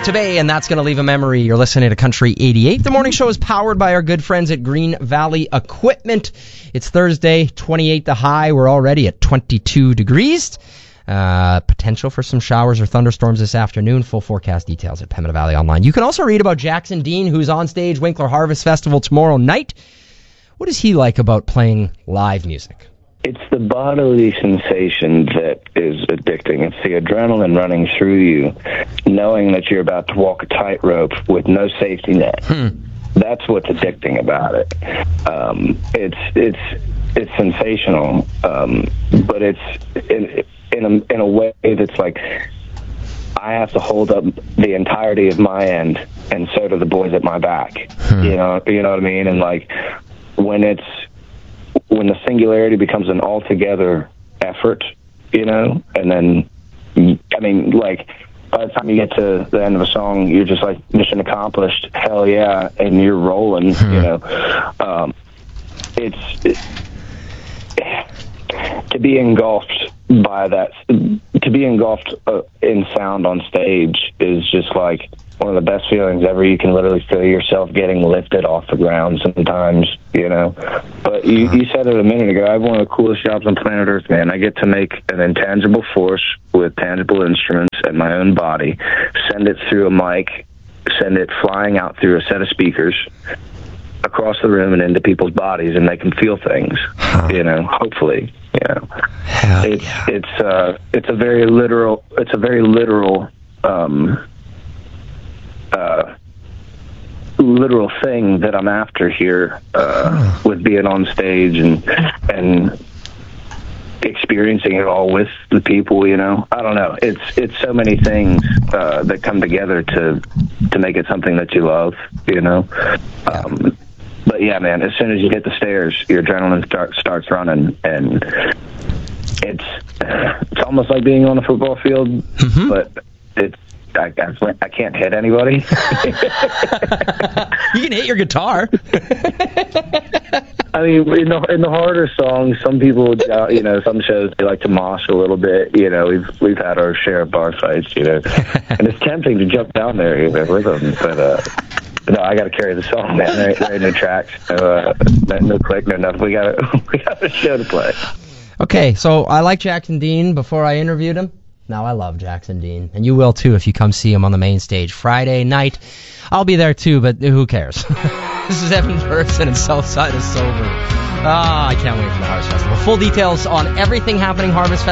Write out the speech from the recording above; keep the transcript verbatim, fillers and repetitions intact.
to Bay, and that's going to leave a memory. You're listening to Country eighty-eight. The morning show is powered by our good friends at Green Valley Equipment. It's Thursday, twenty-eight the high. We're already at twenty-two degrees. Uh, potential for some showers or thunderstorms this afternoon. Full forecast details at Pembina Valley Online. You can also read about Jackson Dean, who's on stage Winkler Harvest Festival tomorrow night. What is he like about playing live music? It's the bodily sensation that is addicting. It's the adrenaline running through you, knowing that you're about to walk a tightrope with no safety net. Hmm. That's what's addicting about it. Um, it's it's it's sensational, um, but it's in, in a in a way that's like I have to hold up the entirety of my end, and so do the boys at my back. Hmm. You know, you know what I mean? And like when it's when the singularity becomes an altogether effort, you know, and then, I mean, like, by the time you get to the end of a song, you're just like, mission accomplished, hell yeah, and you're rolling, hmm. you know. Um, it's, it, to be engulfed by that, to be engulfed uh, in sound on stage is just like one of the best feelings ever. You can literally feel yourself getting lifted off the ground sometimes, you know. But you, you said it a minute ago, I have one of the coolest jobs on planet Earth, man. I get to make an intangible force with tangible instruments and my own body, send it through a mic, send it flying out through a set of speakers across the room and into people's bodies, and they can feel things, huh. you know, hopefully, you know. Hell it's, yeah. it's, uh, it's a very literal, it's a very literal, um, Uh, literal thing that I'm after here uh, with being on stage and and experiencing it all with the people, you know. I don't know. It's it's so many things uh, that come together to to make it something that you love, you know. Um, but yeah, man, as soon as you hit the stairs, your adrenaline start, starts running, and it's it's almost like being on a football field, mm-hmm. but it's I, I can't hit anybody. You can hit your guitar. I mean, in the in the harder songs, some people, you know, some shows they like to mosh a little bit. You know, we've we've had our share of bar fights, you know, and it's tempting to jump down there you know, with them, but uh, no, I got to carry the song, man. There, there ain't no tracks, no, uh, no, no click, no nothing. We got we got a show to play. Okay, so I like Jackson Dean before I interviewed him. Now I love Jackson Dean, and you will too if you come see him on the main stage Friday night. I'll be there too, but who cares? This is Evan Person and Southside is Sober. Ah, I can't wait for the Harvest Festival. Full details on everything happening Harvest Festival.